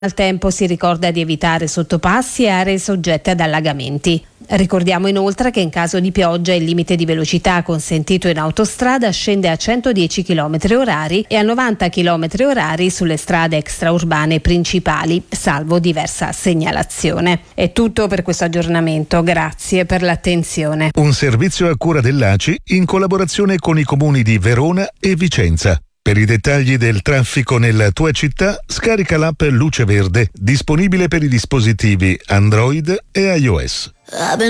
Al tempo si ricorda di evitare sottopassi e aree soggette ad allagamenti. Ricordiamo inoltre che in caso di pioggia il limite di velocità consentito in autostrada scende a 110 km/h e a 90 km/h sulle strade extraurbane principali, salvo diversa segnalazione. È tutto per questo aggiornamento, grazie per l'attenzione. Un servizio a cura dell'ACI in collaborazione con i comuni di Verona e Vicenza. Per i dettagli del traffico nella tua città, scarica l'app Luce Verde, disponibile per i dispositivi Android e iOS.